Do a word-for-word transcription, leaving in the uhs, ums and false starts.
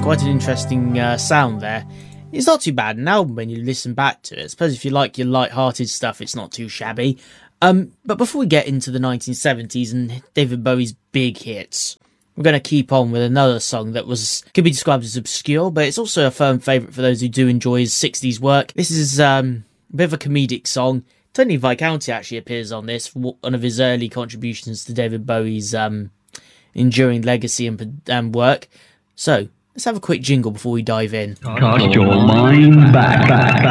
quite an interesting uh, sound there. It's not too bad an album when you listen back to it. I suppose if you like your light-hearted stuff, it's not too shabby. Um, but before we get into the nineteen seventies and David Bowie's big hits, we're going to keep on with another song that was could be described as obscure, but it's also a firm favourite for those who do enjoy his sixties work. This is um, a bit of a comedic song. Tony Visconti actually appears on this, one of his early contributions to David Bowie's um, enduring legacy and, and work. So, let's have a quick jingle before we dive in. Cast your mind back, back, back.